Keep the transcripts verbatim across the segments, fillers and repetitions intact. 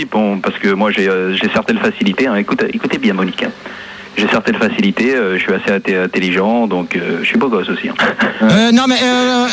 Bon, parce que moi j'ai euh, j'ai certaines facilités. Hein. Écoute, écoutez bien, Monique. Hein. J'ai certaines facilités. Euh, je suis assez athé- intelligent, donc euh, je suis beau gosse aussi. Hein. Euh, non mais, euh,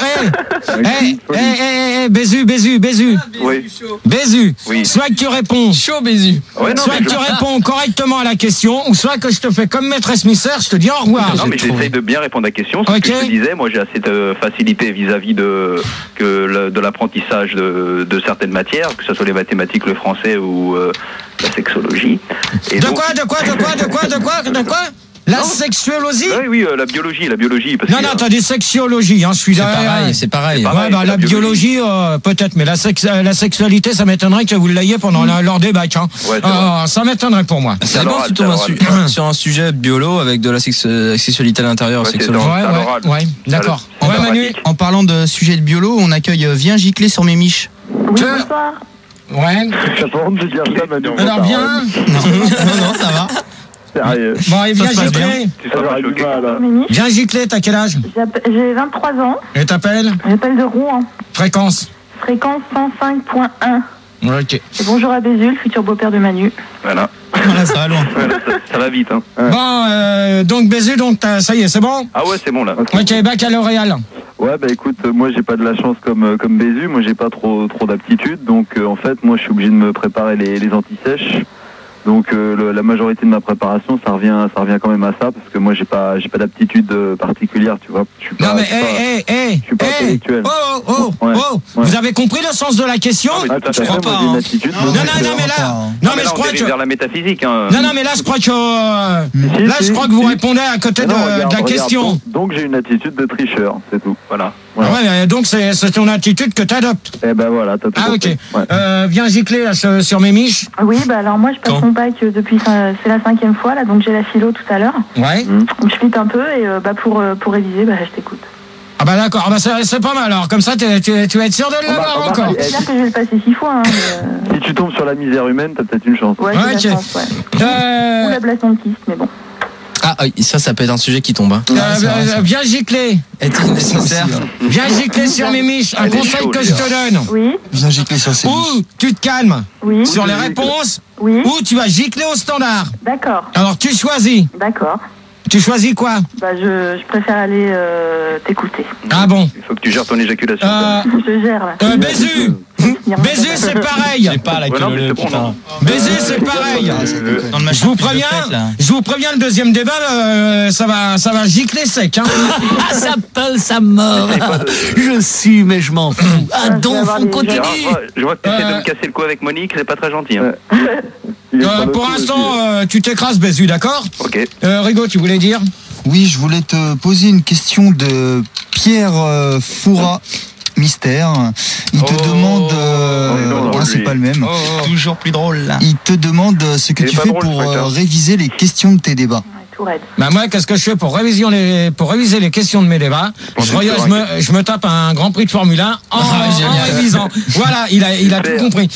hey, hey, hey, hey, hey, Bézu, Bézu, Bézu. Oui. Bézu. Oui. Soit que tu réponds. Chaud, Bézu. Ouais, non, soit mais que je- tu réponds correctement à la question, ou soit que je te fais comme maîtresse Misser, je te dis au revoir. Non, mais j'essaye de bien répondre à la question. C'est Ok. ce que je te disais. Moi, j'ai assez de facilité vis-à-vis de que le- de l'apprentissage de, de certaines matières, que ce soit les mathématiques, le français ou euh, la sexologie. Et De donc- quoi, de quoi, de quoi, de quoi, de quoi, de quoi La sexuologie. Oui, oui, euh, la biologie, la biologie. Parce Non, que, non, euh, t'as des sexuologies, hein, je suis C'est derrière. pareil, c'est pareil. C'est pareil. Ouais, bah, c'est la la biologie, euh, peut-être, mais la, sex- euh, la sexualité, ça m'étonnerait que vous l'ayez pendant la- leur débat. Hein. Ouais, c'est Euh, ça m'étonnerait pour moi. Ça à dépend l'oral, si tu tombes c'est à un su- sur un sujet biolo avec de la sex- euh, sexualité à l'intérieur, Ouais, c'est sexologie. dans- Ouais, à ouais, l'oral. ouais, d'accord. À Ouais, la- Manu. pratique. En parlant de sujet de biolo, on accueille euh, Viens gicler sur mes miches. Oui, Que- bonsoir. Ouais. T'as pas honte de dire ça, Manu? Alors, bien. non, non, ça va. Sérieux. Bon, et Ça viens se passe bien. gicler. tu seras pas J'aurais du choqué. mal, là. Ménie. Viens gicler, t'as quel âge? J'app- J'ai vingt-trois ans. Et t'appelles? J'appelle de Rouen. Fréquence. Fréquence cent cinq point un. Ok. Et bonjour à Bézul, futur beau-père de Manu. Voilà. Voilà, ça va loin. Voilà, ça, ça va vite. Hein. Bon, euh, donc Bézu, donc t'as- ça y est, c'est bon? Ah ouais, c'est bon là. Ok, baccalauréat. Ouais, bah écoute, euh, moi j'ai pas de la chance comme euh, comme Bézu, moi j'ai pas trop trop d'aptitude, donc euh, en fait moi je suis obligé de me préparer les, les antisèches. Donc euh, le- la majorité de ma préparation, ça revient ça revient quand même à ça, parce que moi j'ai pas j'ai pas d'aptitude euh, particulière, tu vois. Je suis pas, Non mais, je suis pas- hé, hé, hé, je suis pas intellectuel. oh, oh, oh, Ouais, oh, ouais. vous avez compris le sens de la question? Ah, mais Ah, tout à fait, crois moi pas, j'ai une hein. attitude. Non, non, non, mais là, hein. non, Ah, mais je là, on crois dérive que, vers la métaphysique. Hein. non, non, mais là, je crois que, euh, Si, là, si, je crois que vous si. répondez à côté de, Ah non, de regarde, la regarde, question. Donc, donc j'ai une attitude de tricheur, c'est tout. Voilà. Voilà. Ouais, mais donc c'est, c'est ton attitude que t'adoptes. Et ben voilà, t'as tout Ah, ok. compris. Ouais. Euh, viens gicler, là, sur, sur mes miches. Oui, bah alors moi je passe Quand mon bac euh, depuis, cin- c'est la cinquième fois là, donc j'ai la philo tout à l'heure. Ouais. Donc je flippe un peu et euh, bah pour, euh, pour réviser, bah je t'écoute. Ah bah d'accord, ah bah c'est, c'est pas mal, alors, comme ça, t'es- tu tu vas être sûr de On va- l'avoir on va- encore. Eh, C'est clair que je vais le passer six fois. Hein, mais, Si tu tombes sur la misère humaine, t'as peut-être une chance. euh, ouais, Ouais, j'ai ok. la chance, ouais. Ou Euh, l'ablation de kyste, mais bon. Ah, oui, ça, ça peut être un sujet qui tombe. Hein. euh, euh, viens gicler, Est-il nécessaire? viens gicler sur mes miches, un Elle est conseil chaude, que les je gars. te donne. Oui, Viens gicler sur ses miches. Ou tu te calmes oui, sur les je gicle. réponses, oui. ou tu vas gicler au standard. D'accord, Alors tu choisis. d'accord. Tu choisis quoi? Bah je, je préfère aller euh, t'écouter. Ah bon. Il faut que tu gères ton éjaculation. Euh, Je gère là. euh, Bézu. Bézu, c'est pareil. pas la Ouais, non, mais c'est bon, non. Bézu, c'est pareil. Dans le Je machin vous que préviens, faites, là. je vous préviens, le deuxième débat, euh, ça va, ça va gicler sec. Hein. Ah, ça pèle sa mort. Je suis, mais je m'en fous. Ah, donc, avoir on les continue. Gérard, je vois- je vois que tu essaies Euh, de me casser le cou avec Monique, c'est pas très gentil. Hein. Il est Euh, sur le pour coup l'instant, aussi. euh, tu t'écrases, Bézu, d'accord? Ok. euh, Rigaud, tu voulais dire? Oui, je voulais te poser une question de Pierre euh, Foura. Mystère. Il te Oh. demande. euh, Oh, non, non, ah, c'est lui. pas le même. Toujours plus drôle, là. Il te demande euh, ce que Il est tu pas fais drôle, pour ce mec, euh, hein. réviser les questions de tes débats. Ouais, tout raide. Bah moi, qu'est-ce que je fais pour réviser les, pour réviser les questions de mes débats? Bon, Je, c'est regarde- je, vrai. me, je me tape un Grand Prix de Formule un en, Ah, en génial. révisant. Voilà, il a, il a tout Super. compris.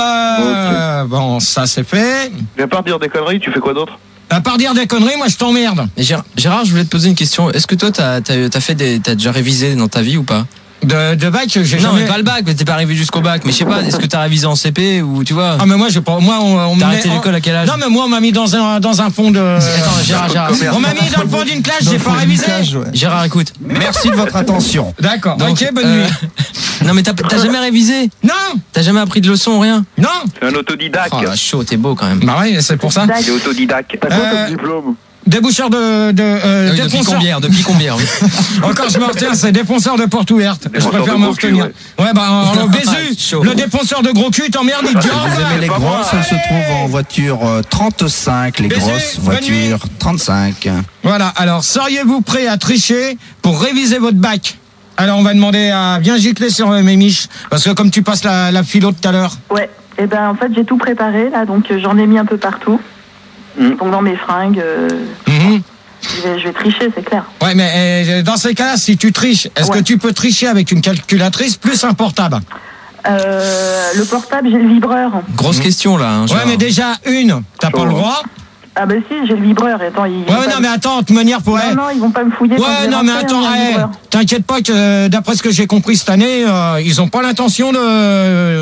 Euh, Bon, ça c'est fait. Mais à part dire des conneries, tu fais quoi d'autre? À part dire des conneries, moi je t'emmerde. Et Gérard, Gérard, je voulais te poser une question. Est-ce que toi, t'as as, fait des, t'as déjà révisé dans ta vie ou pas? De, de bac, j'ai Non, jamais... mais pas le bac, mais t'es pas arrivé jusqu'au bac. Mais je sais pas, est-ce que t'as révisé en C P ou tu vois? Ah mais moi, j'ai pas... Moi, on, on me T'as met- arrêté l'école à quel âge? Non mais moi, on m'a mis dans un, dans un fond de... Attends, Gérard, Gérard. On m'a mis dans le fond d'une classe, j'ai pas révisé. Gérard, écoute. Merci de votre attention. D'accord, Donc, ok, bonne euh, nuit. Non, mais t'as t'as jamais révisé? Non, T'as jamais appris de leçons, rien? non. C'est un autodidacte. Oh, la chaud, t'es beau quand même. Bah ouais, c'est pour ça. Dac. Il est autodidacte. T'as quoi Euh, comme diplôme? Déboucheur de... de euh, Ah oui, depuis défonceur. combien? Depuis combien? Oui. Encore je me retiens, c'est défonceur de porte ouverte. Je Défonceur préfère de me gros cul, retenir. ouais. Ouais, bah, alors, Bézu, Chaud. le défonceur de gros cul, t'emmerde, il te dit au Vous revoir. aimez les pas grosses, moi. on se trouve en voiture euh, trente-cinq, les Baiser, grosses bonne nuit. voitures trente-cinq. Voilà, alors, seriez-vous prêt à tricher pour réviser votre bac? Alors, on va demander à bien gicler sur mes miches, parce que comme tu passes la, la philo tout à l'heure. Ouais, et ben en fait j'ai tout préparé là, donc euh, j'en ai mis un peu partout. Mm. Donc dans mes fringues, euh, Mhm. je, vais, je vais tricher, c'est clair. Ouais, mais euh, dans ces cas-là, si tu triches, est-ce Ouais. que tu peux tricher avec une calculatrice plus un portable? Euh, le portable, j'ai le vibreur. Grosse question là. Hein, Ouais, Gérard. mais déjà, une, t'as pas le droit. Ah bah si, j'ai le vibreur. Et attends, ils Ouais, vont ouais, pas non, me- mais attends, de toute manière, pour... non, non, ils vont pas me fouiller. quand je Ouais, vais non, mais rentrer, attends, hein, le hey, vibreur. t'inquiète pas que, euh, d'après ce que j'ai compris cette année, euh, ils ont pas l'intention de,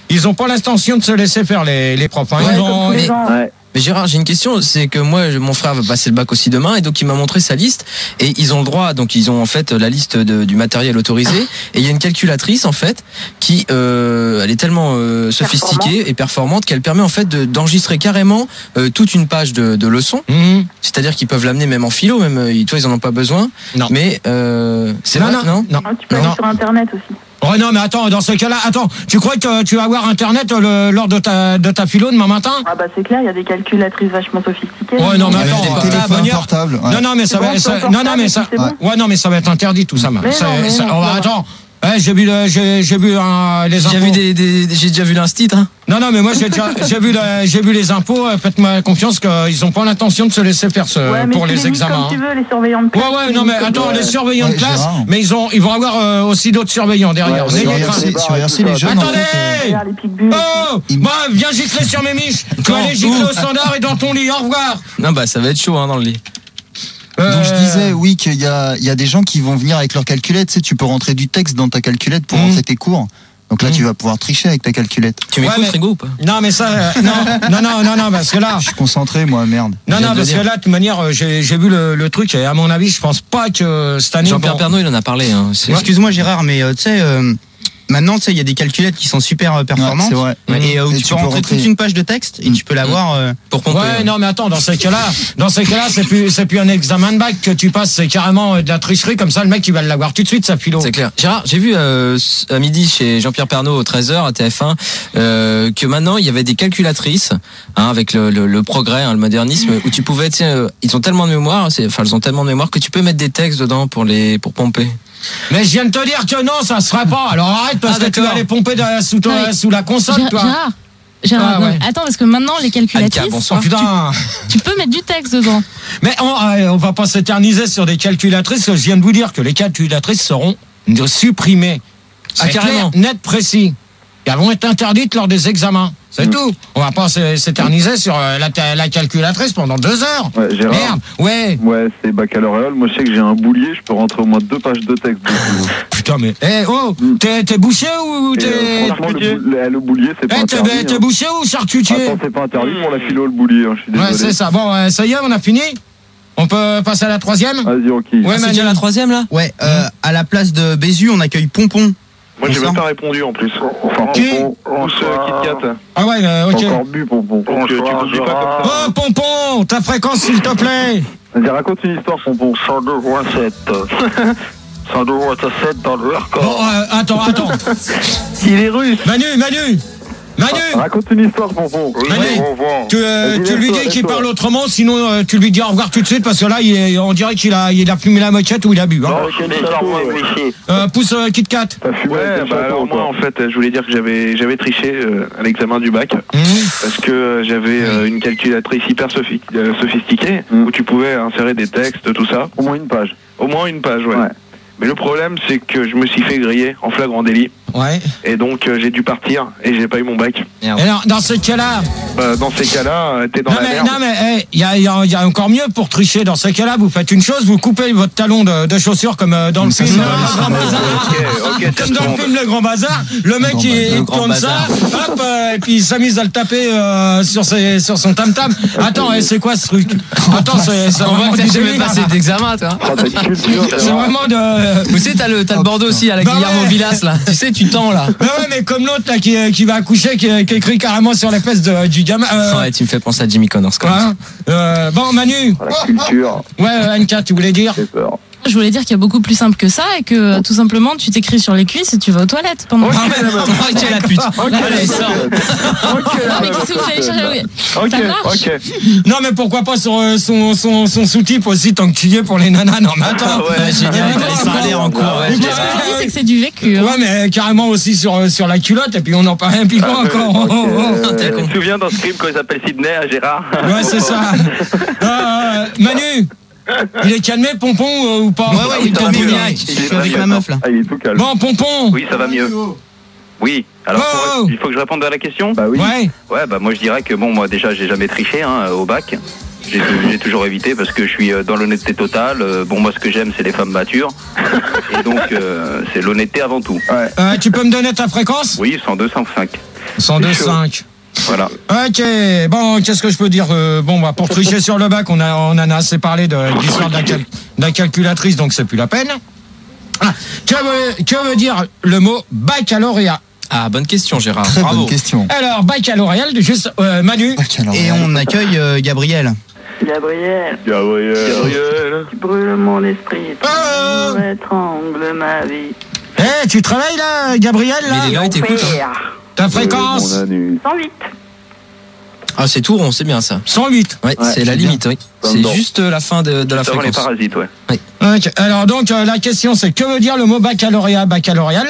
ils ont pas l'intention de se laisser faire les, les profs. Hein. Ouais, Ils ont- mais- Ouais. Mais Gérard, j'ai une question, c'est que moi, je- mon frère va passer le bac aussi demain, et donc il m'a montré sa liste, et ils ont le droit, donc ils ont en fait la liste de- du matériel autorisé, et il y a une calculatrice en fait qui, euh, elle est tellement euh, sophistiquée et performante qu'elle permet en fait de- d'enregistrer carrément euh, toute une page de, de leçons. Mhm. C'est-à-dire qu'ils peuvent l'amener même en philo, même euh, ils- toi ils en ont pas besoin. Non. Mais euh, c'est Non, vrai, non, non, non. Ah, tu peux Non. aller sur Internet aussi. Oh non, mais attends, dans ce cas-là, attends, tu crois que tu vas avoir Internet euh, le- lors de ta, de ta philo demain matin? Ah bah c'est clair, il y a des calculatrices vachement sophistiquées. Ouais, non, mais Avec attends, des euh, téléphones venir- portables. ouais. Non, non, mais ça C'est va. bon, ça- sur non, non, mais ça. portable, c'est bon. Ouais, non, mais ça va être interdit tout ça. Mais Ça- non, mais ça- non, on va- ça va. attends. Ouais, j'ai vu, le- j'ai j'ai vu euh, les J'ai impôts. déjà vu des, des- j'ai déjà vu l'instit, hein. Non, non, mais moi j'ai déjà- j'ai vu, le- j'ai vu les impôts. euh, Faites-moi confiance qu'ils n'ont pas l'intention de se laisser faire ce, Ouais, mais pour tu les les mets examens. comme tu veux, les surveillants de Ouais, classe. ouais, tu non, les mais mets comme attends, tu les veux. surveillants Ouais, de classe, Gérard. mais ils ont, ils vont avoir euh, aussi d'autres surveillants derrière. Ouais, N'ayez ouais, crainte. ouais. Sur sur R C, les jeunes, en Attendez fait, Regarde les pique-bulles. Oh, Il- bah, viens gicler sur mes miches. Tu vas aller gicler au standard et dans ton lit. Au revoir. Non, bah ça va être chaud hein, dans le lit. euh, donc je Euh, disais, oui, qu'il y a, il y a des gens qui vont venir avec leur calculette. Tu sais, tu peux rentrer du texte dans ta calculette pour Mhm. rentrer tes cours. Donc là, Mhm. tu vas pouvoir tricher avec ta calculette. Tu m'écoutes, Ouais, mais- frigo ou pas? Non, mais ça, euh, non, non, non, non, non, parce que là, Je suis concentré, moi, merde. non, Je viens non, de parce le que dire. là, de toute manière, euh, j'ai j'ai vu le, le truc et à mon avis, je pense pas que cette année. Jean-Pierre bon, Pernaut, il en a parlé. Hein. C'est- Excuse-moi Gérard, mais euh, tu sais, euh, maintenant tu sais, il y a des calculettes qui sont super euh, Ouais, performantes. c'est vrai. Et euh, où Et tu, tu peux peux rentrer rentrer- toute une page de texte et tu peux l'avoir. euh, Pour pomper. Ouais, ouais. non, mais attends, dans ces cas-là, dans ces cas-là, c'est plus, c'est plus un examen de bac que tu passes, c'est carrément euh, de la tricherie, comme ça, le mec, il va l'avoir tout de suite, sa philo. C'est clair. Gérard, j'ai vu euh, à midi chez Jean-Pierre Pernaut au treize heures à T F un euh, que maintenant il y avait des calculatrices hein, avec le, le, le progrès, hein, le modernisme, où tu pouvais, tu sais, euh, ils ont tellement de mémoire, c'est- enfin ils ont tellement de mémoire que tu peux mettre des textes dedans pour les pour pomper. Mais je viens de te dire que non, ça se fera pas. Alors arrête, parce Ah, que tu vas d'accord. aller pomper de- sous, ton- Non, mais- sous la console, Gérard, toi. Gérard, Gérard, Ah, non, ouais. attends, parce que maintenant, les calculatrices, Anka, bonsoir. Oh, putain. tu peux mettre du texte dedans. Mais on, euh, on va pas s'éterniser sur des calculatrices. Je viens de vous dire que les calculatrices seront supprimées. Ah, C'est carrément. clair, net, précis. Et elles vont être interdites lors des examens. C'est tout. On va pas s'é- s'éterniser sur euh, la, ta- la calculatrice pendant deux heures. Ouais, Gérard. Merde. Ouais. Ouais, c'est baccalauréat. Moi, je sais que j'ai un boulier, je peux rentrer au moins deux pages de texte. dessus. Putain, mais. Eh, oh, Mm. t'es t'es boucher ou Et, t'es. euh, franchement, le, bou- le, le boulier, c'est pas Eh, t'es interdit. t'es hein. boucher ou charcutier? Attends, c'est pas interdit pour la philo, le boulier. hein, Je suis Ouais, désolé. c'est ça. Bon, euh, ça y est, on a fini? On peut passer à la troisième? Vas-y, ok. Ouais, Ah, c'est Manu. déjà la troisième là. Ouais, euh, à la place de Bézu, on accueille Pompon. Moi, j'ai Bonsoir. même pas répondu en plus. Enfin, Qui Pompon, Tous euh, Kit Kat. Ah ouais, euh, ok. encore bu, Pompon. Donc, euh, tu conduis pas comme ça. Oh, Pompon, ta fréquence, s'il te plaît. Vas-y, raconte une histoire, Pompon. cent deux virgule sept. cent deux virgule sept dans le Bon, record. euh, attends, attends. Il est russe. Manu, Manu, Manu. Raconte une histoire, Pompon. Oui, Manu, au revoir. Tu, euh, Vas-y, tu lui laisse-toi, dis qu'il laisse-toi. parle autrement, sinon euh, tu lui dis au revoir tout de suite parce que là, il est- on dirait qu'il a, il a fumé la moquette ou il a bu. Hein. Non, avec c'est une des chapeau, armes ouais. modifiées. Euh, pousse euh, Kit Kat. T'as fumé Ouais, avec un bah chapeau, alors moi toi. en fait je voulais dire que j'avais j'avais triché euh, à l'examen du bac Mmh. parce que euh, j'avais euh, une calculatrice hyper sophi- euh, sophistiquée Mm. où tu pouvais insérer des textes, tout ça, Au moins une page. au moins une page, ouais. Ouais. Mais le problème c'est que je me suis fait griller en flagrant délit Ouais. et donc euh, j'ai dû partir et j'ai pas eu mon bac. Et alors, dans ce cas-là, Bah, dans ces cas-là, euh, t'es dans non la mais, merde. non mais, il y, a, y a- y a encore mieux pour tricher. Dans ce cas-là, vous faites une chose, vous coupez votre talon de, de chaussure comme euh, dans le Ça, film ça va, euh, ça Le Grand va. Bazar. Ok, ok, Comme dans le secondes. film Le Grand Bazar, le mec Grand il, Bazar. il Le Grand tourne Bazar. ça, hop, euh, et puis il s'amuse à le taper euh, sur, ses, sur son tam-tam. Attends, eh, c'est quoi ce truc? Attends, c'est c'est On voit vraiment que du t'as jamais délire. passé d'examen, toi. Ah, t'as une culture. C'est vraiment de... Tu sais, t'as le, t'as le Oh, Bordeaux aussi à la Bah Guillermo ouais. Villas là. Tu sais, tu tends là. Mais ouais, mais comme l'autre là qui, qui va accoucher, qui, qui écrit carrément sur les fesses de- du gamin. Euh, Ouais, tu me fais penser à Jimmy Connors quand même. hein, euh, bon, Manu. La culture, Ouais, euh, Anka, tu voulais dire? j'ai peur. Je voulais dire qu'il y a beaucoup plus simple que ça et que euh, tout simplement tu t'écris sur les cuisses et tu vas aux toilettes pendant. Ah, mais non, Ok, la pute. Allez, sors. Ok, Non mais qu'est-ce que vous allez chercher? ok, Ça marche. ok. Non, mais pourquoi pas sur euh, son, son, son sous-type aussi, tant que tu y es pour les nanas? Non, mais attends. Ah ouais, Ouais, génial, Ouais, t'as les salaires en cours. Ouais, Moi, ce que je dis, c'est que c'est du vécu. hein. Ouais, mais carrément aussi sur, euh, sur la culotte, et puis on en parle un peu Ah, encore. ok, Oh, oh, oh. euh, T'es con. Tu te souviens dans ce film quand il s'appelle Sydney à Gérard? Ouais, c'est ça. Euh, Manu, il est calmé, Pompon, euh, ou pas? Ouais, ouais, il est ça va mieux, tombé là. Je Il est suis avec mieux, ma meuf là. Ah, il est tout calme. Bon, Pompon. Oui, ça va mieux. Oui. Alors, Oh. pour- il faut que je réponde à la question? Bah oui. Ouais. Ouais, bah moi je dirais que bon, moi déjà j'ai jamais triché hein, au bac. J'ai j'ai toujours évité parce que je suis euh, dans l'honnêteté totale. Euh, Bon, moi ce que j'aime c'est les femmes matures. Et donc euh, c'est l'honnêteté avant tout. Euh, tu peux me donner ta fréquence? Oui, cent deux, cent cinq. cent deux virgule cinq. Voilà. Ok, bon, qu'est-ce que je peux dire euh, Bon, bah, pour tricher sur le bac, on, a, on en a assez parlé de, de l'histoire de la, cal- de la calculatrice, donc c'est plus la peine. Ah, que, veut, que veut dire le mot baccalauréat? Ah, bonne question, Gérard. Très Bravo. bonne question. Alors, baccalauréat, juste euh, Manu. Et on accueille euh, Gabriel. Gabriel, Gabriel. Gabriel. tu brûles mon esprit, tu Oh. étrangles ma vie. Eh, tu travailles là, Gabriel, là Mais il est là, il t'écoute. hein. Ta fréquence Mon anus. cent huit. Ah, c'est tout rond, c'est bien ça. cent huit. Ouais, Ouais, c'est la c'est limite, oui. C'est Dedans. juste la fin de, de la Avant les fréquence. parasites, ouais. Ok, alors donc, euh, la question c'est que veut dire le mot baccalauréat, baccalauréal?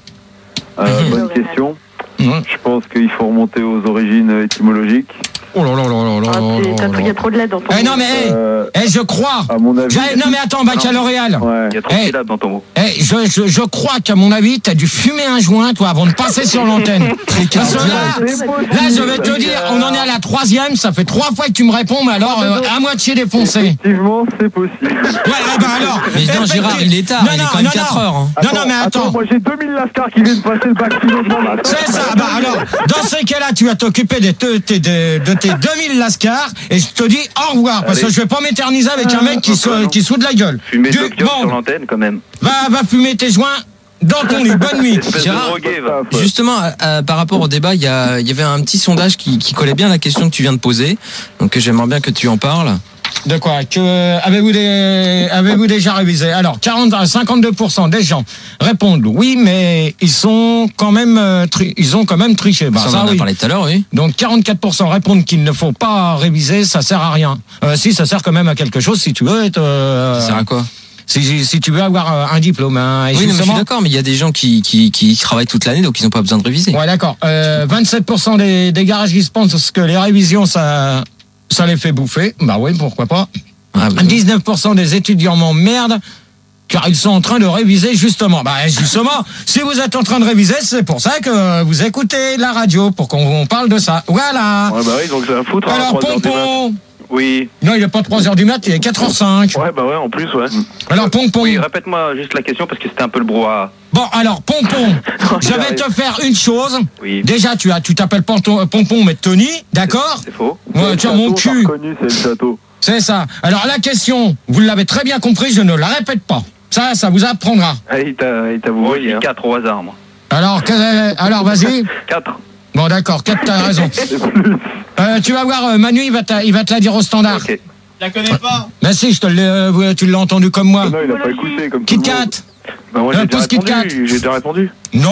Euh, Mhm. bonne question. Mhm. Je pense qu'il faut remonter aux origines étymologiques. Oh là là là là là Ah, là t'es- t'as- là Il y a là. trop de lettres dans ton Eh non mais, eh, Euh, eh, je crois. à mon avis. J'ai- Non mais attends, baccalauréal. Ouais. Il y a trop de Eh. syllabes dans ton mot. Eh, je, je, je crois qu'à mon avis, t'as dû fumer un joint, toi, avant de passer sur l'antenne. Parce que là, là, je vais te dire, on en est à la troisième, ça fait trois fois que tu me réponds, mais alors, euh, à moitié défoncé. Effectivement, c'est possible. Ouais, ouais, bah alors. Mais non, eh, Gérard, il est tard, non, il est non, quand même non, quatre non. heures. hein. Non, non, mais attends. moi j'ai deux mille lascars qui viennent passer le bac philo devant ma C'est ça, bah alors, dans ces cas-là, tu vas t'occuper de, te- tes- de, de tes deux mille lascars, et je te dis au revoir, parce que Allez. je vais pas m'éterniser avec un mec qui se, non. qui se fout de la gueule. Fumer de Du- l'opium bon, sur l'antenne, quand même. va, va fumer tes joints dans ton lit. Bonne nuit. Espèce de Gérard, drogué, va. Justement, euh, par rapport au débat, il y, a- il y avait un petit sondage qui, qui collait bien à la question que tu viens de poser. Donc euh, j'aimerais bien que tu en parles. De quoi que avez-vous des, avez-vous déjà révisé? Alors, quarante à cinquante-deux pour cent des gens répondent oui, mais ils sont quand même, euh, tri- ils ont quand même triché. Bah, Ça, on ça, en a oui. parlé tout à l'heure, oui. Donc, quarante-quatre pour cent répondent qu'il ne faut pas réviser, ça sert à rien. Euh, si, ça sert quand même à quelque chose si tu veux être, euh, Ça sert à quoi? si, si tu veux avoir euh, un diplôme. Hein, et Oui, non, mais je suis justement- d'accord, mais il y a des gens qui, qui, qui travaillent toute l'année, donc ils n'ont pas besoin de réviser. Ouais, d'accord. Euh, vingt-sept pour cent des, des garagistes pensent que les révisions, ça, ça les fait bouffer. Bah oui, pourquoi pas. Ah, oui. dix-neuf pour cent des étudiants m'emmerdent car ils sont en train de réviser justement. Bah justement, si vous êtes en train de réviser, c'est pour ça que vous écoutez la radio, pour qu'on parle de ça. Voilà. Ouais, bah oui, donc ça va foutre à Alors, trois heures du mat. Pompon. Oui. Non, il n'est pas trois heures du mat, il est quatre heures cinq. Ouais, bah ouais, en plus, ouais. Alors, Pompon. Oui, répète-moi juste la question parce que c'était un peu le brouhaha. Bon, alors, Pompon, je vais j'arrive. te faire une chose. Oui. Déjà, tu as, tu t'appelles Ponton- Pompon, mais Tony, d'accord? C'est faux. Ouais, tu as mon cul. Connu, c'est le château. C'est ça. Alors, la question, vous l'avez très bien compris, je ne la répète pas. Ça, ça vous apprendra. Ah, il t'a il t'a Oh, voulu. Moi, je dis quatre au hasard, moi. Alors, que- alors vas-y. quatre. Bon, d'accord, quatre, t'as raison. Euh, tu vas voir, euh, Manu, il va, te- il va te la dire au standard. Ok. Je la connais pas. Mais si, je te l'ai, euh, tu l'as entendu comme moi. Non, il a pas écouté comme tout Kit le monde. Kat. Bah, moi, Euh, j'ai déjà pousse Kit Kat. répondu. J'ai déjà répondu. Non.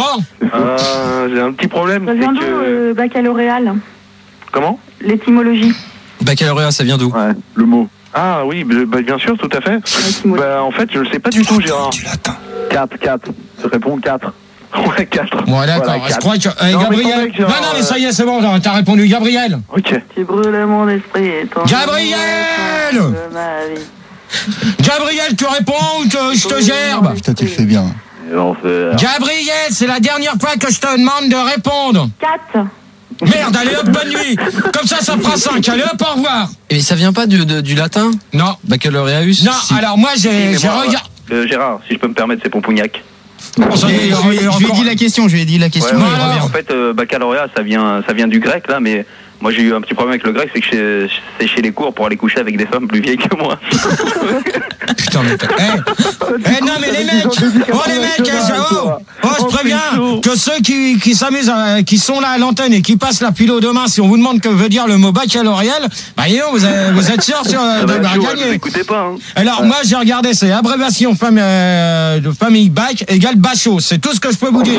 Euh, j'ai un petit problème. Ça c'est vient d'où, que... euh, baccalauréal? Comment L'étymologie. Baccalauréat, ça vient d'où? Ouais, le mot. Ah oui, bah, bah, bien sûr, tout à fait. L'étymologie. Bah, en fait, je le sais pas du tout, Gérard. quatre, quatre. Je réponds quatre. Ouais, quatre. Bon, d'accord. Voilà, je quatre. crois que. euh, Non, mais Gabriel. ton mec, Non, genre, non, mais ça y est, c'est bon, t'as répondu. Gabriel. Ok. Tu brûles mon esprit. ton Gabriel amour de ma vie. Gabriel, tu réponds ou te- je te gerbe? Putain, tu le fais bien. L'enfer. Gabriel, c'est la dernière fois que je te demande de répondre. quatre. Merde, allez hop, bonne nuit. Comme ça, ça fera cinq. Allez hop, au revoir. Et ça vient pas du, de- du latin? Non. Baccalauréaus? Non, Si. alors moi, j'ai Mais j'ai moi, regardé. euh, Gérard, si je peux me permettre, c'est Pompougnac. Bon, ça y est, Je lui il- je lui ai encore- dit la question, je lui ai dit la question, Ouais, il ouais, alors. revient. En fait, euh, baccalauréat, ça vient, ça vient du grec, là, mais moi j'ai eu un petit problème avec le grec, c'est que j'ai séché les cours pour aller coucher avec des femmes plus vieilles que moi. Putain, mais t'as- Eh, eh, non, mais les mecs, oh les mecs, eh, oh, oh, je préviens que ceux qui, qui s'amusent, à- qui sont là à l'antenne et qui passent la philo demain, si on vous demande que veut dire le mot baccalauréal, bah, dis donc, vous, êtes- vous êtes sûr sur, Ça de, va de être chaud, gagner. vous écoutez pas, hein. Alors, moi, j'ai regardé, c'est abréviation fam- euh, de famille bac égale bachot. C'est tout ce que je peux vous dire.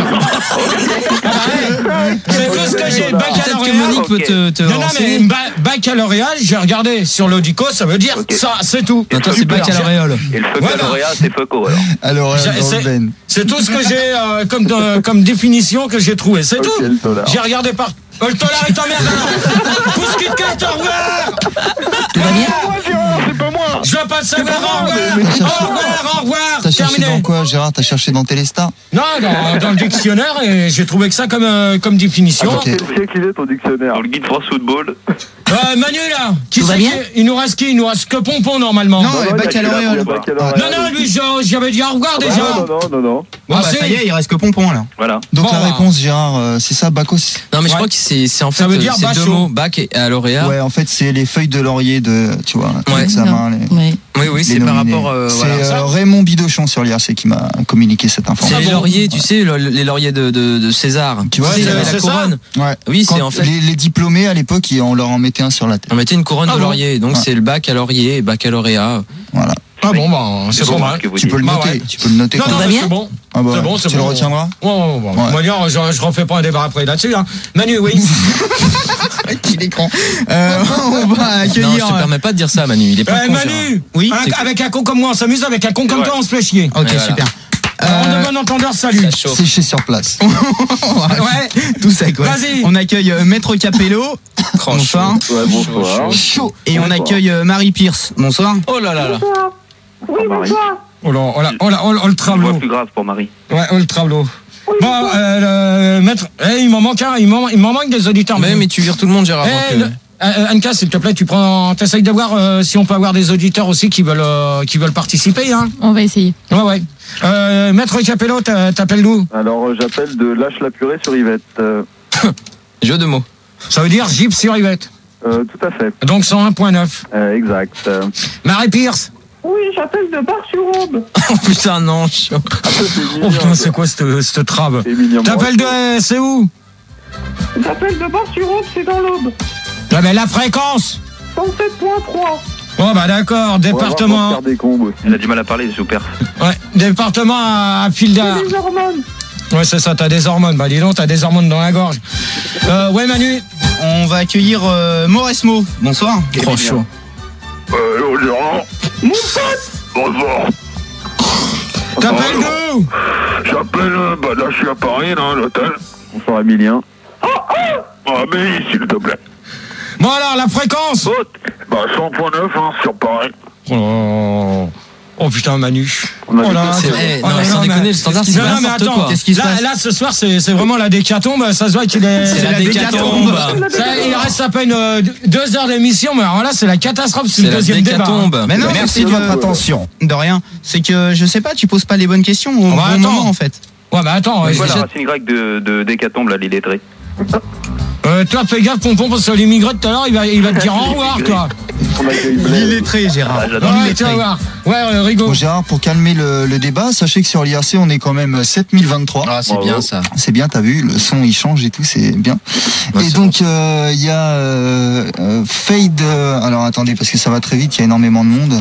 Ah bah, ouais, c'est tout ce que j'ai. Peut-être que Baccalauréat. Monique peut te, te Non, non, mais renseigner. ba- baccalauréat, j'ai regardé sur l'Audico, ça veut dire Ok. ça, c'est tout. Non, toi, c'est Super. baccalauréole. Et le Voilà. baccalauréat, c'est Foucault, alors. Alors, J'ai- euh, c'est- Ben. C'est tout ce que j'ai euh, comme, euh, comme définition que j'ai trouvé. C'est Ok, tout. le dollar. J'ai regardé par. Euh, le dollar est en merde alors. Pousse Kit Kat, au revoir. Tout va bien? C'est pas moi. Je veux pas le savoir. Au revoir. Au revoir. Au revoir. T'as cherché Terminé. dans quoi, Gérard? T'as cherché dans Téléstar? Non, dans, dans le dictionnaire, et j'ai trouvé que ça comme, euh, comme définition. Ah, quel siècle il est ton dictionnaire? Dans le guide France Football. Euh, Manu, là, qui Tout va c'est bien qui- il nous reste qui? Il nous reste que Pompon, normalement. Non, Non, et il y a baccalauréat. qu'il a- baccalauréat. Non, non, lui, je- j'avais dit au revoir déjà. Non, non, non, non. Bon, Ah, bah, si. ça y est, il reste que Pompon, là. Voilà. Donc Bon, la bah. réponse, Gérard, euh, c'est ça, Bacos? Non, mais je Ouais. crois que c'est c'est en fait Ça veut dire c'est deux bachot. mots, bac et à lauréat. Ouais, en fait, c'est les feuilles de laurier de, tu vois, Ouais. l'examen. Les... Oui. Oui, oui, les c'est par nominés. rapport. euh, c'est voilà. euh, ça. Raymond Bidochon sur l'I R C qui m'a communiqué cette C'est information. les bon. lauriers, tu sais, le- les lauriers de, de, de César. Tu vois, sais, il c'est- avait c'est la ça. couronne. Ouais. Oui, Quand c'est en fait. les, les diplômés à l'époque, ils- on leur en mettait un sur la tête. On mettait une couronne Ah de bon laurier, donc Ouais. c'est le bac à laurier et baccalauréat. Voilà. Ah bon, bah, c'est bon, pas mal. ce que vous Tu dites. peux le Bah noter. ouais. Tu peux le noter. Non, quand non, même. mais c'est bon. Ah bah, C'est bon, c'est tu bon. le retiendras. Ouais, ouais, ouais. Ouais. Moi, dire, je, je refais pas un débat après là-dessus. Hein. Manu, oui. Il est con. Euh, on va Non, je accueillir. te permets pas de dire ça, Manu. Il est pas Eh, con, Manu, Oui, un- c'est- avec un con comme moi, on s'amuse, avec un con comme Ouais. toi, on se fait chier. Ok, Et voilà. super. Alors, on Euh, de bon entendeur, salut. Ça chauffe. Sécher sur place. Ouais. Tout sec, ouais. Vas-y. On accueille euh, Maître Capello. Bonsoir. Ouais, bonsoir. Chaud. Et on accueille euh, Marie Pierce. Bonsoir. Oh là là là. Oui, Marie. bonsoir. Oh là, oh là, oh là, oh là, oh, le Une voix travelot. plus grave pour Marie. Ouais, oh le travelot. Bon, euh, le maître, eh, il m'en manque un, il m'en il m'en manque des auditeurs. Mais, mais tu vires tout le monde, Gérard. Eh, donc, euh, le- euh, Anka, s'il te plaît, tu prends, t'essayes de voir euh, si on peut avoir des auditeurs aussi qui veulent, euh, qui veulent participer, hein. On va essayer. Ouais, ouais. Euh, Maître Capello, t'a- t'appelles d'où? Alors, euh, j'appelle de Lâche la purée sur Yvette. Euh, Jeu de mots. Ça veut dire Jeep sur Yvette. euh, tout à fait. Donc cent un point neuf. Euh, exact. Euh, Marie Pierce. Oui, j'appelle de Bar-sur-Aube. Oh putain, non. je- ah, ça, c'est Oh mignon, putain, ça. c'est quoi cette, cette trave? C'est mignon. T'appelles de, c'est où? J'appelle de Bar-sur-Aube, c'est dans l'Aube. Ah ben la fréquence. cent sept point trois. Oh bah d'accord, département. Faire des combes aussi. Elle a du mal à parler, super. Ouais, département à, à Fildar. Les hormones. Ouais, c'est ça, t'as des hormones. Bah dis donc, t'as des hormones dans la gorge. Euh, ouais Manu. On va accueillir euh, Mauresmo. Bonsoir. Trop chaud. Euh, Gérard. Mon pote. Bonsoir. T'appelles d'où? J'appelle, euh, bah là, je suis à Paris, là, à l'hôtel. Bonsoir, Emilien. Ah, mais s'il te plaît. Bon alors, la fréquence. Bah, cent point neuf, hein, sur Paris. Oh, oh putain Manu. On a Oh des là, cons. c'est- c'est- eh, oh non, là sans là, déconner, mais- le standard, Non, c'est non, mais n'importe attends, quoi. Qu'est-ce qui se là, passe là, ce soir, c'est c'est vraiment la décatombe. Ça se voit qu'il est. C'est la décatombe. Ça, il reste à peine euh, deux heures d'émission, mais alors là, c'est la catastrophe. C'est C'est le la deuxième débat. décatombe. Mais non, Merci de c'est votre attention. De rien. C'est que je sais pas, tu poses pas les bonnes questions au bah, bon attends. moment en fait. Ouais, bah attends. C'est euh, quoi la j'ai- racine grecque de, de décatombe, là, l'illettré? euh, toi, fais gaffe, Pompon, parce que l'immigré tout à l'heure, il va, il va te dire au revoir, toi. On accueille Blaise. Illettré, Gérard. Ah, j'adore. Ouais, tu vas voir. Ouais, euh, Rigaud. Bon, Gérard, pour calmer le, le débat, sachez que sur l'I R C, on est quand même sept mille vingt-trois. Ah, c'est Bravo. bien ça. C'est bien, t'as vu, le son il change et tout, c'est bien. Ouais, et c'est donc euh, il y a euh, euh, Fade. euh, alors attendez, parce que ça va très vite, il y a énormément de monde.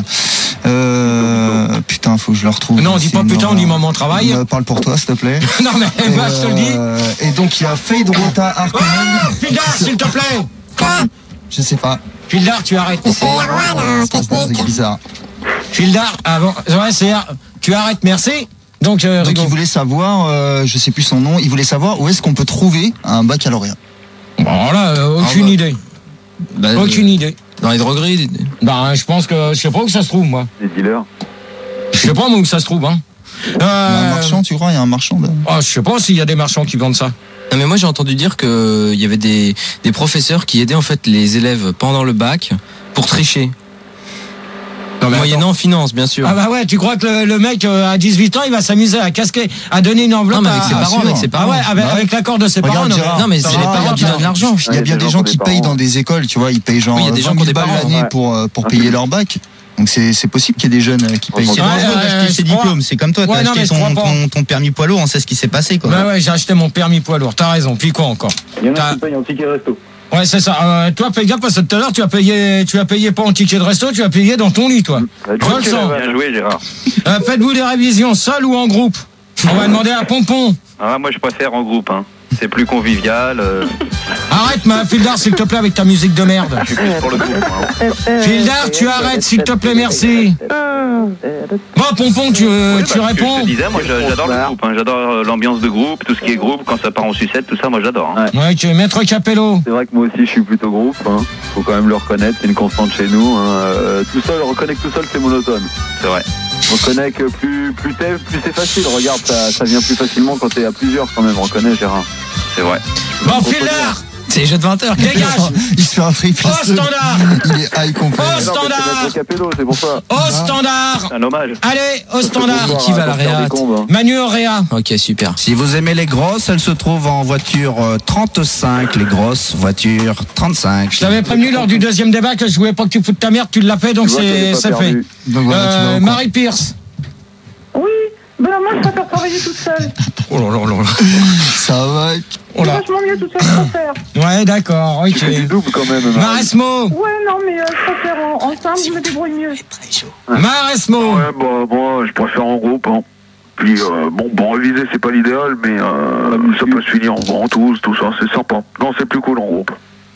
Euh, putain, faut que je le retrouve. Non, on dit C'est pas une putain, on dit horreur. moment de travail. Euh, parle pour toi, s'il te plaît. Non, mais moi, je te le dis. Euh, et donc il y a Fade Rota Oh, Arconen. Fildar, s'il te plaît. Je sais pas. Fildar, tu arrêtes. C'est bizarre. Fildar, avant. Ouais, c'est. Tu arrêtes, merci. Donc, euh, Donc Rigaud. il voulait savoir, euh, je sais plus son nom, il voulait savoir où est-ce qu'on peut trouver un baccalauréat. Bon, là, euh, aucune Ah, bah. idée. Bah, Aucune euh, idée. Dans les drogueries. Bah, je pense que. Je sais pas où ça se trouve, moi. Les dealers. Je sais pas, moi, où ça se trouve, hein. Il y a Euh, un marchand, tu crois, il y a un marchand de... oh, je sais pas s'il y a des marchands qui vendent ça. Non mais moi j'ai entendu dire que il y avait des, des professeurs qui aidaient en fait les élèves pendant le bac pour tricher. Non, mais Moyennant finance bien sûr. Ah bah ouais, tu crois que le, le mec euh, à dix-huit ans, il va s'amuser à casquer, à donner une enveloppe Non, mais avec à... ses parents, sûr. avec ses Ah parents. ouais, avec, Bah, avec l'accord de ses Regarde, parents. non, Gérard, mais- Non mais ça c'est va, les parents regarde, qui donnent l'argent. Il y a bien des gens qui payent dans des écoles, tu vois, ils payent genre Oui, il y a des gens vingt qui ont mille des balles parents, l'année ouais. pour, euh, pour Ah, payer c'est- leur bac. Donc c'est c'est possible qu'il y ait des jeunes euh, qui payent. C'est Ouais, dangereux ouais, d'acheter ses je crois. diplômes. C'est comme toi, t'as Ouais, non, mais acheté je ton, crois pas. ton, ton permis poids lourd, on sait ce qui s'est passé quoi. Ouais, ouais, j'ai acheté mon permis poids lourd, t'as raison. Puis quoi encore? Il y en T'as- a qui payent en ticket resto. Ouais, c'est ça. Euh, toi, fais gaffe parce que tout à l'heure, tu as payé, tu as payé pas en ticket de resto, tu as payé dans ton lit, toi. Bah, Je le sens. Bien joué, Gérard. Euh, faites-vous des révisions seul ou en groupe? On va demander à Pompon. Ah, moi, je préfère en groupe, hein. c'est plus convivial. Euh... Arrête, ma Fildar, s'il te plaît, avec ta musique de merde. Je suis plus pour le groupe. Hein. Fildar, tu arrêtes, s'il te plaît, merci. Bon, Pompon, tu, euh, oui, tu bah, réponds. Je te disais, moi j'adore le groupe, hein. J'adore l'ambiance de groupe, tout ce qui est groupe, quand ça part en sucette, tout ça, moi j'adore. Hein. Ouais, tu es maître Capello. C'est vrai que moi aussi je suis plutôt groupe, hein. Faut quand même le reconnaître, c'est une constante chez nous. Hein. Euh, tout seul, reconnaît que tout seul c'est monotone. C'est vrai. On reconnaît que plus, plus t'es, plus c'est facile. Regarde, ça, ça vient plus facilement quand t'es à plusieurs quand même, reconnais Gérard. C'est vrai. Bon, Fildar, c'est les jeux de vingt heures. dégage. Il se fait un free Au standard. Il est high complet. Au standard. Capello, c'est pour ça. Au standard. Un hommage. Allez, au standard. Qui va à la réa? Manu Auréa. Ok, super. Si vous aimez les grosses, elles se trouvent en voiture euh, trente-cinq, les grosses voitures trente-cinq. Je t'avais prévenu lors du deuxième débat que je voulais pas que tu foutes ta mère, tu l'as fait, donc c'est c'est fait. Donc voilà, tu vas Euh, au Marie Pierce. Oui, ben moi je préfère travailler toute seule. Oh là là là là. Ça va. Oh C'est là. vachement mieux toute seule, je préfère. Ouais, d'accord, Tu fais du ok. double quand même. Marie. Maresmo. Ouais, non, mais euh, je préfère en, ensemble, je me débrouille mieux. Maresmo. Ouais, bah moi je préfère en groupe. Hein. Puis euh, bon, bon réviser c'est pas l'idéal, mais euh, ça peut se finir en ventouse, tout ça, c'est sympa. Non, c'est plus cool en groupe.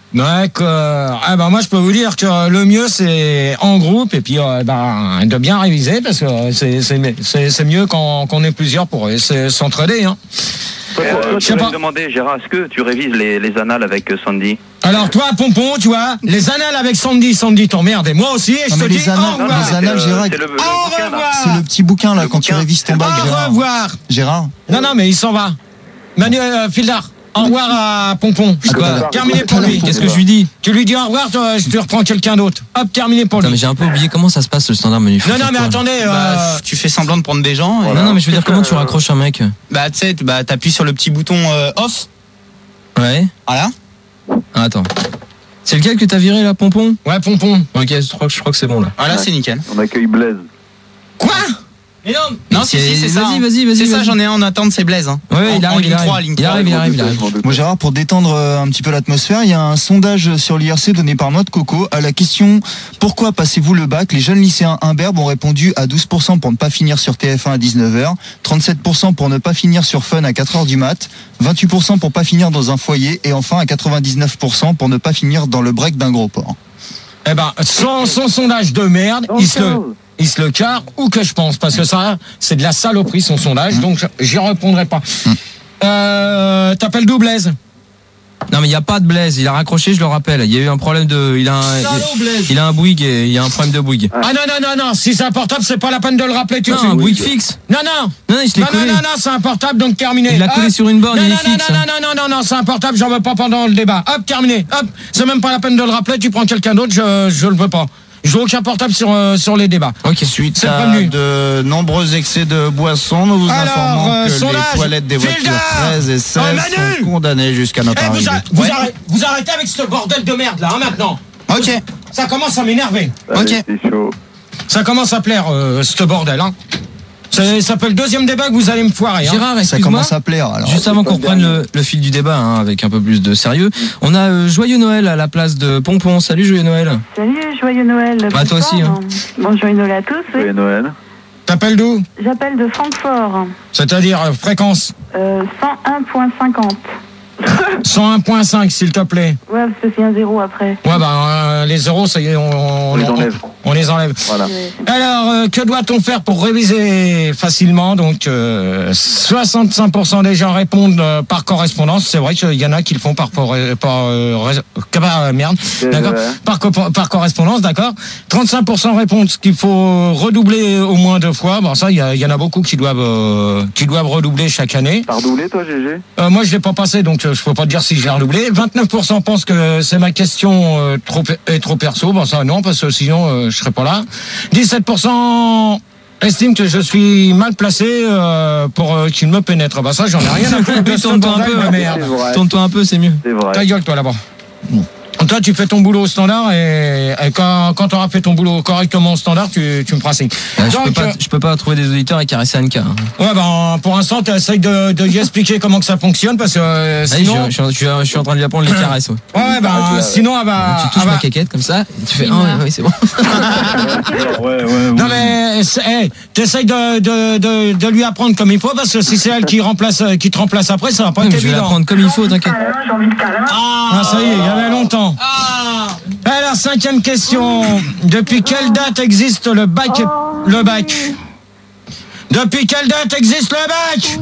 D'accord. Ah ben moi je peux vous dire que le mieux c'est en groupe et puis euh, ben, de bien réviser parce que c'est c'est c'est c'est mieux quand qu'on est plusieurs pour essayer de s'entraider. Hein. Euh, Je je sais vais pas. me demander, Gérard, est-ce que tu révises les, les annales avec euh, Sandy? Alors toi Pompon, tu vois, les annales avec Sandy, Sandy t'emmerde et moi aussi et je Non, te mais dis les annales- au revoir. les annales, c'est Gérard, c'est le, le Au bouquin, là. revoir. C'est le petit bouquin là Le quand tu bouquin. révises ton bac, Au Gérard. revoir. Gérard. Non non mais il s'en va. Manu euh, Fildar. Au revoir à Pompon. À tout à Voilà. l'heure. Terminé pour lui. Qu'est-ce que je lui dis? Tu lui dis au revoir, toi, je te reprends quelqu'un d'autre. Hop, terminé pour Non, mais lui. j'ai un peu oublié comment ça se passe le standard menu. Non non mais attendez. Bah, euh, tu fais semblant de prendre des gens. et- Non, non, mais je veux dire, comment tu raccroches un mec? Bah, tu sais, bah, t'appuies sur le petit bouton euh, off. Ouais. Voilà. Ah, attends. C'est lequel que t'as viré là, Pompon? Ouais Pompon. Ok, je crois, que- je crois que c'est bon là. Voilà, c'est nickel. On accueille Blaise. Quoi? Mais non. Non, si, si, c'est ça. Vas-y, hein. vas-y, vas-y. C'est ça, vas-y. j'en ai un en attente, c'est Blaise. Hein. Ouais, il En- en arrive, ligne il trois, arrive. ligne Il trois, arrive, il je m'en arrive, il doutais, arrive. je m'en doutais. Bon Gérard, pour détendre euh, un petit peu l'atmosphère, il y a un sondage sur l'I R C donné par Noix de Coco à la question « Pourquoi passez-vous le bac ?» Les jeunes lycéens imberbes ont répondu à douze pour cent pour ne pas finir sur T F un à dix-neuf heures, trente-sept pour cent pour ne pas finir sur Fun à quatre heures du mat, vingt-huit pour cent pour pas finir dans un foyer et enfin à quatre-vingt-dix-neuf pour cent pour ne pas finir dans le break d'un gros port. Eh ben, son, son sondage de merde, il se le, il se le carre ou que je pense, parce que ça, c'est de la saloperie son sondage, donc j'y répondrai pas. Euh, t'appelles d'où Blaise? Non, mais il n'y a pas de Blaise. Il a raccroché, je le rappelle. Il y a eu un problème de. Il a un, Salaud, Blaise. il a un Bouygues et il y a un problème de Bouygues. Ah non, non, non, non, si c'est un portable, c'est pas la peine de le rappeler tout de Non, suite. un Bouygues fixe. Non, non. Non, non, je l'ai Non, non, collé. non, non, c'est un portable, donc terminé. Il l'a collé Hop. sur une borne, non, il non, est non, fixe. non, non, non, non, non, non, c'est un portable, j'en veux pas pendant le débat. Hop, terminé. Hop, c'est même pas la peine de le rappeler, tu prends quelqu'un d'autre, je, je le veux pas. Je veux aucun portable sur, euh, sur les débats. Ok. Suite C'est à prévenu. de nombreux excès de boissons, nous vous Alors, informons euh, que sondage, les toilettes des voitures Fildar. treize et seize Oh, Manu. sont condamnées jusqu'à notre Eh, vous, arrivée. a- vous, Ouais. arrêtez, vous arrêtez avec ce bordel de merde là, hein, maintenant. Ok. Ça commence à m'énerver. Ok. C'est chaud. Ça commence à plaire, euh, ce bordel. Hein. Ça, ça fait le deuxième débat que vous allez me foirer. Hein. Gérard, Ça excuse-moi. commence à plaire alors. Juste avant qu'on reprenne le, le fil du débat, hein, avec un peu plus de sérieux, on a euh, Joyeux Noël à la place de Pompon. Salut Joyeux Noël. Salut, joyeux Noël. Bah, toi aussi, hein. Bon, joyeux Noël à tous. oui. Et Noël. T'appelles d'où? J'appelle de Francfort, C'est-à-dire euh, fréquence euh, cent un virgule cinquante. cent un virgule cinq, s'il te plaît. Ouais, parce que c'est un zéro après. Ouais, bah, euh, les zéros, ça y est, on, On les enlève. on les enlève. Voilà. Ouais. Alors, euh, que doit-on faire pour réviser facilement? Donc, euh, soixante-cinq pour cent des gens répondent euh, par correspondance. C'est vrai qu'il y en a qui le font par... par, par euh, ré- euh, merde, d'accord, ouais. par, co- par correspondance, d'accord. trente-cinq pour cent répondent qu'il faut redoubler au moins deux fois. Bon, ça, il y, a- il y en a beaucoup qui doivent, euh, qui doivent redoubler chaque année. T'as redoublé toi, G G? Euh, moi, je l'ai pas passé, donc euh, je peux pas te dire si je l'ai redoublé. vingt-neuf pour cent pensent que c'est ma question euh, trop est trop perso. Bon, ça non, parce que sinon euh, je serais pas là. dix-sept pour cent estiment que je suis mal placé euh, pour euh, qu'il me pénètre. Bah ça, j'en ai rien à foutre de ce Tourne-toi un bordel peu. de merde. C'est vrai. Tourne-toi un peu, c'est mieux. C'est vrai. Ta gueule, toi là-bas. Toi, tu fais ton boulot au standard et, et quand, quand tu auras fait ton boulot correctement au standard, tu, tu me feras signe. Euh, je, peux pas, je peux pas trouver des auditeurs et caresser Anka. Hein. Ouais, ben, pour l'instant, tu essayes de, de lui expliquer comment que ça fonctionne parce que euh, sinon. Je, je, je, je, je suis en train de lui apprendre les caresses. Ouais, ouais ben, ah, sinon, elle va. Tu touches elle ma va... caquette comme ça, et tu fais. Ah, ouais, ouais, c'est bon. ouais, ouais, ouais. Non, mais hey, t'essayes de, de, de, de lui apprendre comme il faut parce que si c'est elle qui, remplace, qui te remplace après, ça va pas être évident. Je vais l'apprendre comme il faut, t'inquiète. Ah, ça y est, il y avait longtemps. Ah. Alors, cinquième question. Depuis quelle date existe le bac et... le bac Depuis quelle date existe le bac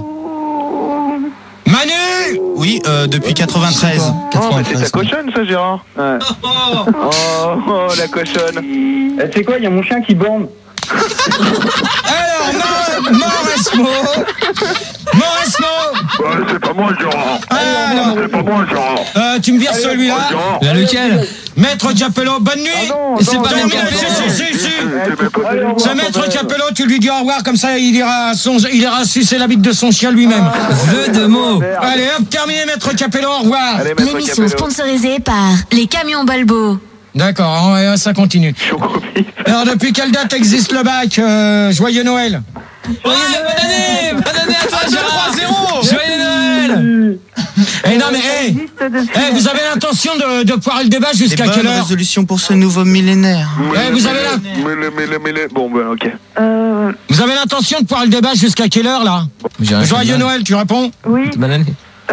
Manu? Oui, euh, depuis quatre-vingt-treize. Oh, mais c'est ta cochonne, ça, Gérard. Ouais. Oh, oh, la cochonne. Eh, c'est quoi, il y a mon chien qui borne. Alors, Mauresmo Mauresmo Ouais, c'est pas moi, Gérard. Alors, c'est pas moi, Gérard. Euh, tu me vires celui-là. Là, lequel? Maître Capello, bonne nuit. Ah non, c'est non, pas non, Maître non, Capello. non, Si, si, si, si. C'est Ce Maître Capello, tu lui dis au revoir, comme ça il ira, son, il ira sucer la bite de son chien lui-même. Vœu de mots. Allez, hop, terminé, Maître Capello, au revoir. Allez, Maître L'émission Capello. sponsorisée par les camions Balbo. D'accord, ouais, ça continue. Alors, depuis quelle date existe le bac euh, Joyeux Noël. Ouais, bonne année. Bonne année à toi, Gérard. zéro. Joyeux Noël. Eh non, mais, hey, hey, vous avez l'intention de, de poirer le débat jusqu'à Les quelle bonnes heure résolutions pour ce nouveau millénaire. Eh, vous avez la... Mêlé, mêlé, mêlé. Bon, ben, ok. Euh, Vous avez l'intention de poirer le débat jusqu'à quelle heure, là Joyeux Noël, tu réponds oui, Bonne année.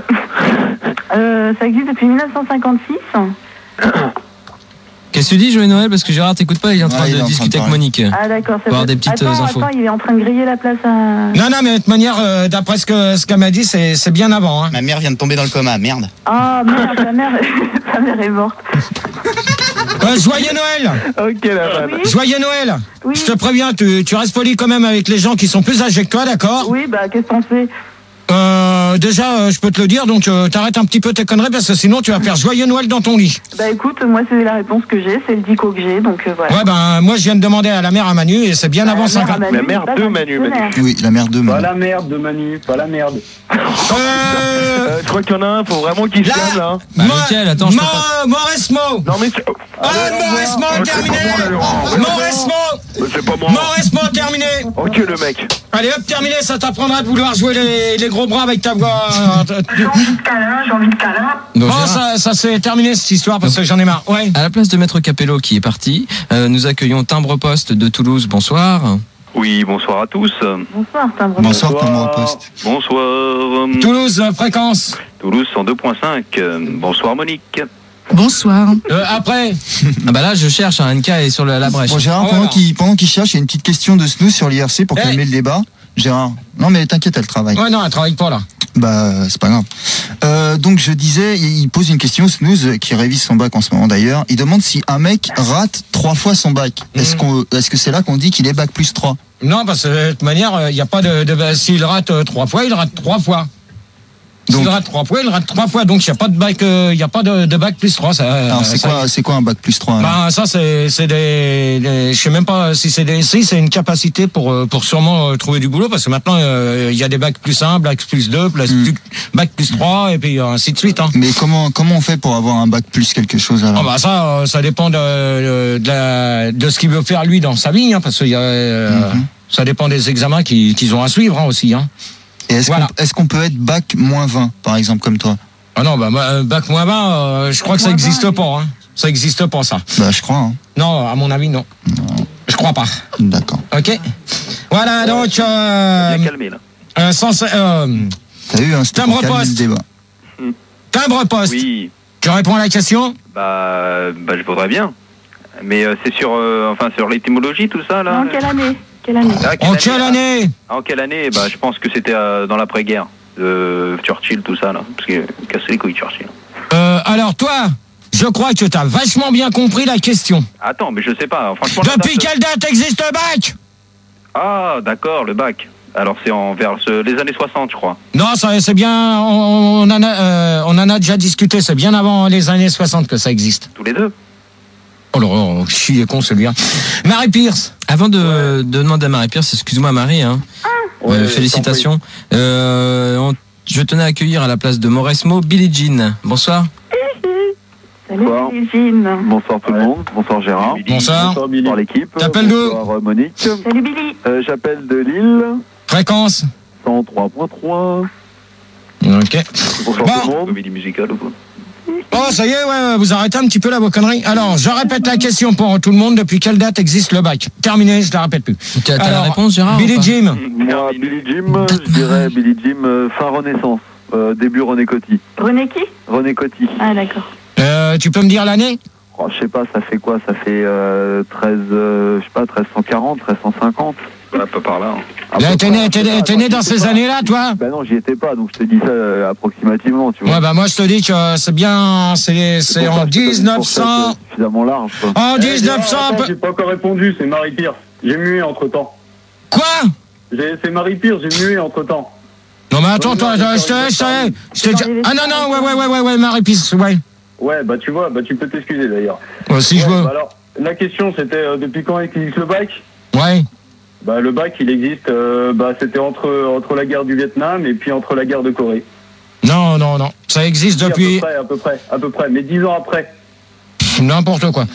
euh, ça existe depuis mille neuf cent cinquante-six. Qu'est-ce que tu dis, Joyeux Noël? Parce que Gérard t'écoute pas, il est en train Ouais, il est de en train discuter de avec Monique. Ah d'accord, c'est Pour avoir vrai. des petites attends, infos. attends, il est en train de griller la place à... Non, non, mais de toute manière, euh, d'après ce que ce qu'elle m'a dit, c'est c'est bien avant. Hein. Ma mère vient de tomber dans le coma, merde. Ah merde, ta mère, ta mère est morte. Euh, joyeux Noël. Ok, la vanne. Oui, Joyeux Noël. oui, Je te préviens, tu, tu restes poli quand même avec les gens qui sont plus âgés que toi, d'accord? oui, bah qu'est-ce qu'on fait? euh, Déjà, euh, je peux te le dire, donc euh, t'arrêtes un petit peu tes conneries parce que sinon tu vas faire Joyeux Noël dans ton lit. Bah écoute, moi c'est la réponse que j'ai, c'est le dico que j'ai, donc euh, voilà. Ouais, ben moi je viens de demander à la mère à Manu et c'est bien Bah, avant la mère à cinquante. Manu, La mère c'est pas de un Manu, dictionnaire. Oui, la mère de Pas Manu. la merde de Manu, pas la merde. Euh... Euh, je crois qu'il y en a un, faut vraiment qu'il se Là, calme, là. Bah, lequel? Attends, je peux pas- Mauresmo. Non, mais c'est... Ah, Mauresmo, terminé. Mauresmo. C'est pas moi. Mauresmo, terminé. Ok, le mec. Allez hop, terminé, ça t'apprendra de vouloir jouer les, les gros bras avec ta voix. J'ai envie de câlin, j'ai envie de câlin. Donc, Bon, Gérard, ça, ça c'est terminé cette histoire parce que j'en ai marre. Ouais. à la place de Maître Capello qui est parti, euh, nous accueillons Timbre Poste de Toulouse. Bonsoir. Oui, bonsoir à tous. Bonsoir, c'est un vrai Bonsoir, Timbre Poste. Bonsoir. Toulouse, euh, fréquence. Toulouse cent deux point cinq. Euh, Bonsoir Monique. Bonsoir. Euh, après. Ah bah là, je cherche, hein, Anka est sur le- la brèche. Bon, Gérard, Oh, pendant voilà. qu'il pendant qu'il cherche, il y a une petite question de snooze sur l'I R C pour Hey. calmer le débat. Gérard. Non, mais t'inquiète, elle travaille. Ouais, non, elle travaille pas là. Bah, c'est pas grave. Euh, donc, je disais, il il pose une question, Snooze, qui révise son bac en ce moment d'ailleurs. Il demande si un mec rate trois fois son bac. Est-ce Mm. qu'on, est-ce que c'est là qu'on dit qu'il est bac plus trois? Non, parce que de toute manière, il n'y a pas de. de bah, s'il rate euh, trois fois, il rate trois fois. S'il Donc- rate trois fois, il rate trois fois. Donc il n'y a pas de bac, il y a pas de, de bac plus trois. Ça, Alors, c'est ça- quoi, c'est quoi un bac plus trois? alors Bah, ça, c'est c'est des, des. Je sais même pas si c'est des. Si, c'est une capacité pour, euh, pour sûrement euh, trouver du boulot, parce que maintenant, euh, il y a des bacs plus un, bac plus deux, plus, Mm. plus- bac plus trois, et puis euh, ainsi de suite. Hein. Mais comment, comment on fait pour avoir un bac plus quelque chose alors? Ah bah ça, euh, ça dépend de, de, la, de ce qu'il veut faire lui dans sa vie, hein, parce que y a, euh, Mhm. ça dépend des examens qu'ils qu'ils ont à suivre hein, aussi. Hein. Et est-ce Voilà. qu'on, est-ce qu'on peut être bac moins vingt, par exemple, comme toi? Ah non, bah, bah, bac moins vingt, euh, je crois que ça Moins n'existe vingt, pas. Hein. Ça n'existe pas, ça. Bah, je crois, hein. Non, à mon avis, non. Je crois pas. D'accord. Ok. Voilà, donc. Euh, Bien calmé là. euh, sans, euh, T'as eu, hein, c'était pour Timbre calmer poste. le débat. timbre poste. Oui. Tu réponds à la question? Bah, bah je voudrais bien. Mais euh, c'est sur, euh, enfin, sur l'étymologie tout ça là. Non, quelle année? Quelle année? Ah, En quelle ah, année? En quelle année? Bah, je pense que c'était euh, dans l'après-guerre. De Churchill, tout ça là. Parce que casse les couilles Churchill. euh, Alors, toi, je crois que tu as vachement bien compris la question. Attends, mais je sais pas. Franchement. la Depuis date- quelle date existe le bac? Ah, d'accord, le bac. Alors c'est en vers ce- les années soixante, je crois. Non, ça, c'est bien. On, on en a, euh, on en a déjà discuté. C'est bien avant les années soixante que ça existe. Tous les deux. Oh là là, chier con celui-là. Marie Pierce. Avant de, de demander à Marie Pierce, excuse-moi Marie, hein. Ouais, Euh, félicitations. Euh, on- je tenais à accueillir à la place de Mauresmo Billie Jean. Bonsoir. Bonsoir. Bonsoir tout le monde. Bonsoir Gérard. Bonsoir. Bonsoir Billy. Bonsoir l'équipe. T'appelles d'où? Bonsoir Monique. Salut Billy. Euh, J'appelle de Lille. Fréquence cent trois point trois. Ok. Bonsoir Bon. tout le monde. Comédie musicale ou quoi? Oh, ça y est, ouais, vous arrêtez un petit peu là vos conneries. Alors, je répète la question pour tout le monde. Depuis quelle date existe le bac? Terminé, je la répète plus. T'as t'as la Alors, réponse, Gérard? Billy ou pas Jim. Moi, Billy Jim, je dirais Billy Jim euh, fin Renaissance. Euh, début René Coty. René qui? René Coty. Ah d'accord. Euh, tu peux me dire l'année? Oh, je sais pas, ça fait quoi? Ça fait euh, treize, euh, je sais pas, treize cent quarante, treize cent cinquante. Voilà, pas par là. Hein. À Là, peu T'es près, né, à t'es peu né- près. t'es né dans Je sais ces pas. années-là, toi? Ben non, j'y étais pas, donc je te dis ça euh, approximativement, tu vois. Ouais, bah moi je te dis que c'est bien, c'est c'est pour en ça que je te donne une dix-neuf fourchette, cents. euh, Suffisamment large, quoi. En dix-neuf cents. Attends, j'ai pas encore répondu, c'est Marie Pierce. J'ai mué entre temps. Quoi? C'est Marie Pierce, j'ai mué entre temps. Non mais attends, toi, je te je te- je te dis. Ah non non, ouais ouais ouais ouais ouais, Marie Pisse, ouais. Ouais, bah tu vois, bah tu peux t'excuser d'ailleurs. Ouais, si je Ouais, veux. bah alors, la question c'était euh, depuis quand existe le bac? Ouais. Bah le bac il existe, euh, bah c'était entre entre la guerre du Vietnam et puis entre la guerre de Corée. Non non non, ça existe Si, depuis À peu près, à peu près, à peu près, mais dix ans après. n'importe quoi.